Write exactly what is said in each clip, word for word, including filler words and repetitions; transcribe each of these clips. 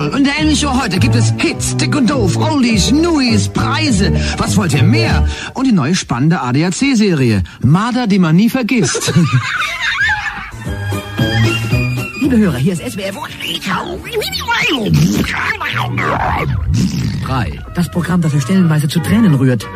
Jawohl, und der Elmi Show heute gibt es Hits, dick und doof, Oldies, Newies, Preise. Was wollt ihr mehr? Und die neue spannende A D A C-Serie. Marder, die man nie vergisst. Liebe Hörer, hier ist S W F drei. Das Programm, das er stellenweise zu Tränen rührt.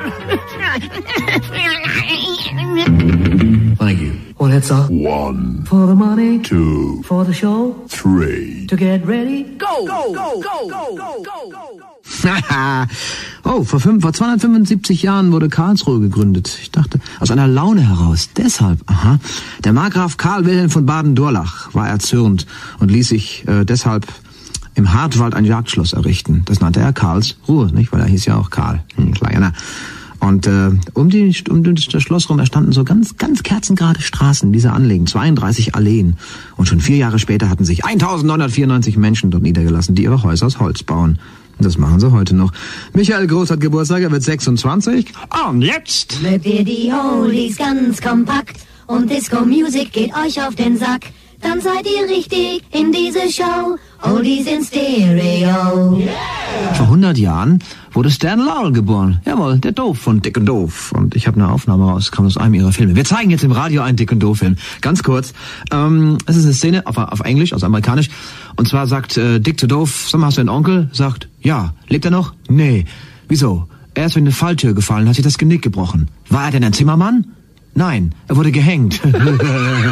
Thank you. One hits up. One. For the money. Two. For the show. Three. To get ready. Go! Go! Go! Go! Go! Go! Go! Oh, vor, fünf, vor zweihundertfünfundsiebzig Jahren wurde Karlsruhe gegründet. Ich dachte, aus einer Laune heraus. Deshalb, aha. Der Markgraf Karl Wilhelm von Baden-Durlach war erzürnt und ließ sich äh, deshalb im Hartwald ein Jagdschloss errichten. Das nannte er Karlsruhe, nicht? Weil er hieß ja auch Karl. Hm, klar, ja, na. Und äh, um, die, um das Schloss rum erstanden so ganz ganz kerzengerade Straßen, diese Anlegen, zweiunddreißig Alleen. Und schon vier Jahre später hatten sich eintausendneunhundertvierundneunzig Menschen dort niedergelassen, die ihre Häuser aus Holz bauen. Und das machen sie heute noch. Michael Groß hat Geburtstag, er wird sechsundzwanzig. Und jetzt mögt ihr die Oldies ganz kompakt und Disco-Music geht euch auf den Sack. Dann seid ihr richtig in diese Show. Oldies in Stereo. Yeah. Vor hundert Jahren wurde Stan Laurel geboren. Jawohl, der Doof von Dick und Doof. Und ich habe eine Aufnahme rausgekommen aus einem ihrer Filme. Wir zeigen jetzt im Radio einen Dick und Doof-Film. Ganz kurz. Ähm, es ist eine Szene auf, auf Englisch, also amerikanisch. Und zwar sagt äh, Dick zu Doof, sag mal, hast du einen Onkel? Sagt, ja. Lebt er noch? Nee. Wieso? Er ist in eine Falltür gefallen, hat sich das Genick gebrochen. War er denn ein Zimmermann? Nein, er wurde gehängt.